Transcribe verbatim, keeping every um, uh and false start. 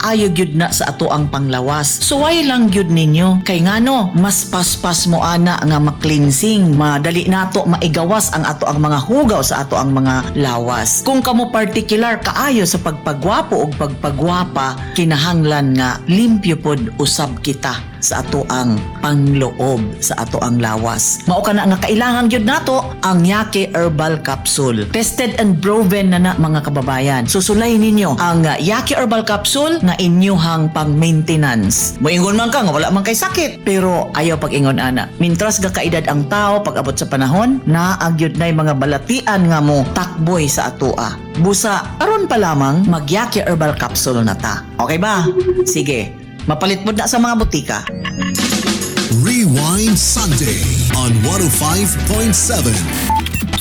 kaayo gyud na sa ato ang panglawas. Suway lang gyud ninyo kay ngano mas paspas mo ana nga ma-cleansing, madali nato maigawas ang ato ang mga hugaw sa ato ang mga lawas. Kung kamo particular kaayo sa pagpagwapo ug pagpagwapa, kinahanglan nga limpyo pod usab kita sa ato ang pangloob sa ato ang lawas. Mao kana nga kailangan gyud nato ang Yake Herbal Capsule. Tested and proven na na mga kababayan. Susulay ninyo ang Yake Herbal Capsule nga inyuhang pang-maintenance. Moingon man ka nga wala man kay sakit, pero ayaw pag-ingon ana. Mintras ga kaedad ang tao pag abot sa panahon, naagyod nay mga balatian nga mo takboy sa atoa. Busa, aron pa lamang mag Yake Herbal Capsule na ta. Okay ba? Sige. Mapalit mo na sa mga butika. Rewind Sunday on one oh five point seven